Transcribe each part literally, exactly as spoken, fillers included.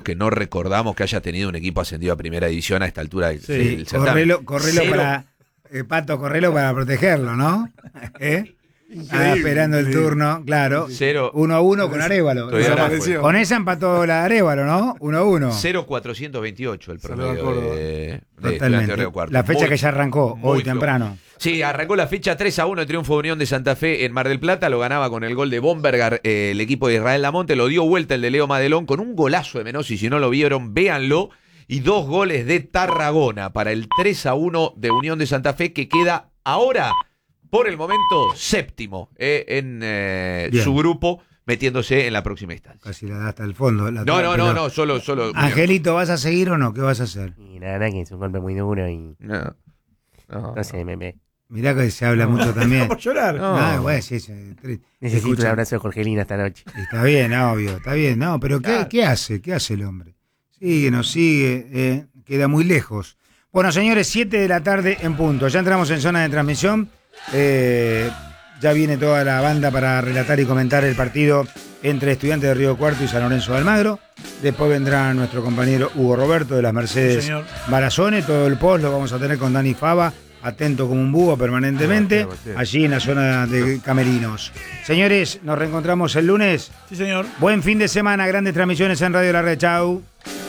que no recordamos que haya tenido un equipo ascendido a primera división a esta altura del, Sí, del certamen. correlo, correlo Cero. para, eh, Pato, correlo para protegerlo, ¿no? ¿Eh? Ah, esperando el turno, claro. Cero. Uno a uno con Arévalo. Todavía Con- no fue. con esa empató la Arévalo, ¿no? Uno a uno. cero cuatrocientos veintiocho el Saludos a promedio Córdoba. de, de Totalmente. Estudiantes de Río Cuarto. La fecha Muy- que ya arrancó, muy hoy flojo. temprano. Sí, arrancó la fecha tres a uno el triunfo de Unión de Santa Fe en Mar del Plata, lo ganaba con el gol de Bombergar, eh, el equipo de Israel Lamonte, lo dio vuelta el de Leo Madelón con un golazo de Menossi, si no lo vieron, véanlo, y dos goles de Tarragona para el tres a uno de Unión de Santa Fe, que queda ahora, por el momento, séptimo eh, en eh, Bien. su grupo, metiéndose en la próxima instancia. Casi la da hasta el fondo. La No, no, pero- no, no, solo, solo. Angelito, ¿vas a seguir o no? ¿Qué vas a hacer? Y la verdad que es un golpe muy duro y No, no. no sé, me, me- Mirá que se habla mucho también. Por llorar. No. Ah, bueno, sí, sí, tri- necesito escucha. un abrazo de Jorgelina esta noche. Está bien, obvio, está bien, no, pero ¿qué, Claro. ¿qué hace? ¿Qué hace el hombre? Sigue, nos sigue, eh, queda muy lejos. Bueno, señores, siete de la tarde en punto. Ya entramos en zona de transmisión. Eh, ya viene toda la banda para relatar y comentar el partido entre Estudiantes de Río Cuarto y San Lorenzo de Almagro. Después vendrá nuestro compañero Hugo Roberto de las Mercedes Sí, señor. Barazone. Todo el post lo vamos a tener con Dani Fava, atento como un búho permanentemente, Bueno, bueno, bueno. allí en la zona de camerinos. Señores, nos reencontramos el lunes. Sí, señor. Buen fin de semana, grandes transmisiones en Radio La Red. Chau.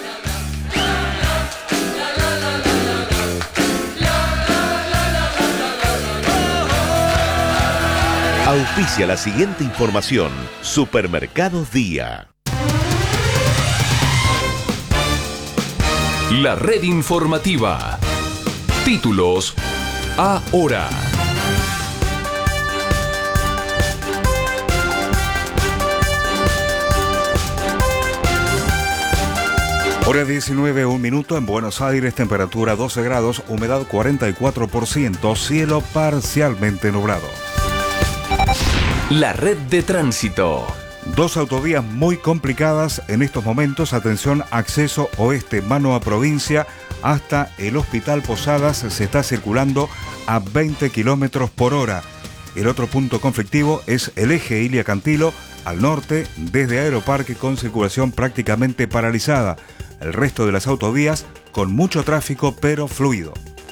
Auspicia la siguiente información. Supermercados Día. La red informativa. Títulos ahora. Hora diecinueve, un minuto en Buenos Aires, temperatura doce grados, humedad cuarenta y cuatro por ciento, cielo parcialmente nublado. La red de tránsito. Dos autovías muy complicadas en estos momentos. Atención, acceso oeste, mano a provincia, hasta el Hospital Posadas se está circulando a veinte kilómetros por hora. El otro punto conflictivo es el eje Ilia Cantilo, al norte, desde Aeroparque, con circulación prácticamente paralizada. El resto de las autovías con mucho tráfico pero fluido.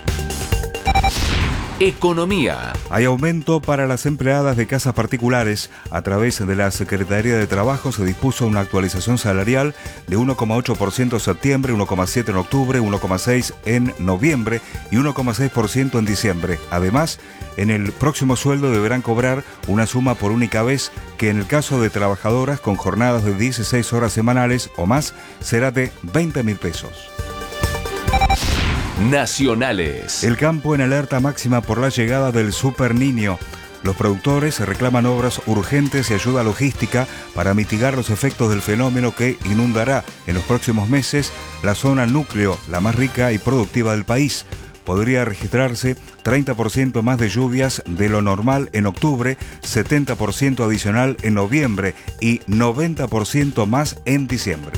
Economía. Hay aumento para las empleadas de casas particulares. A través de la Secretaría de Trabajo se dispuso una actualización salarial de uno coma ocho por ciento en septiembre, uno coma siete por ciento en octubre, uno coma seis por ciento en noviembre y uno coma seis por ciento en diciembre. Además, en el próximo sueldo deberán cobrar una suma por única vez que en el caso de trabajadoras con jornadas de dieciséis horas semanales o más será de veinte mil pesos. Nacionales. El campo en alerta máxima por la llegada del Super Niño. Los productores reclaman obras urgentes y ayuda logística para mitigar los efectos del fenómeno que inundará en los próximos meses la zona núcleo, la más rica y productiva del país. Podría registrarse treinta por ciento más de lluvias de lo normal en octubre, setenta por ciento adicional en noviembre y noventa por ciento más en diciembre.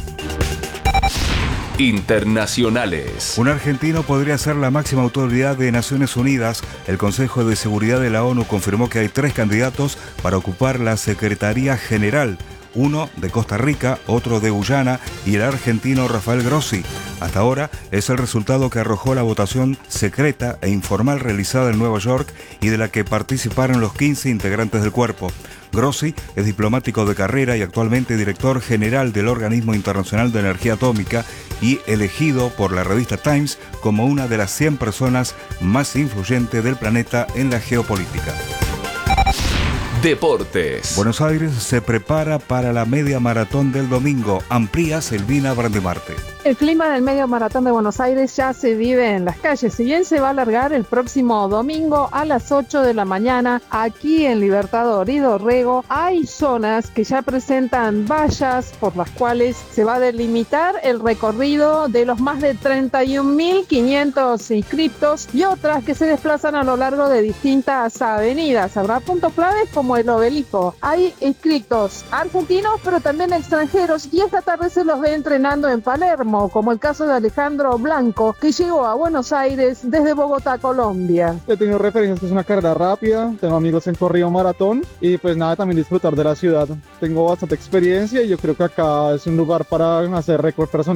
Internacionales. Un argentino podría ser la máxima autoridad de Naciones Unidas. El Consejo de Seguridad de la ONU confirmó que hay tres candidatos para ocupar la Secretaría General. Uno de Costa Rica, otro de Guyana y el argentino Rafael Grossi. Hasta ahora es el resultado que arrojó la votación secreta e informal realizada en Nueva York y de la que participaron los quince integrantes del cuerpo. Grossi es diplomático de carrera y actualmente director general del Organismo Internacional de Energía Atómica y elegido por la revista Times como una de las cien personas más influyentes del planeta en la geopolítica. Deportes. Buenos Aires se prepara para la media maratón del domingo. Amplía Silvina Brandemarte. El clima del medio maratón de Buenos Aires ya se vive en las calles. Si bien se va a alargar el próximo domingo a las ocho de la mañana, aquí en Libertador y Dorrego hay zonas que ya presentan vallas por las cuales se va a delimitar el recorrido de los más de treinta y un mil quinientos inscriptos y otras que se desplazan a lo largo de distintas avenidas. Habrá puntos claves como el Obelisco. Hay inscriptos argentinos, pero también extranjeros, y esta tarde se los ve entrenando en Palermo, como el caso de Alejandro Blanco, que llegó a Buenos Aires desde Bogotá, Colombia. He tenido referencias que es una carrera rápida, tengo amigos en corrido maratón y pues nada, también disfrutar de la ciudad. Tengo bastante experiencia y yo creo que acá es un lugar para hacer récord personal.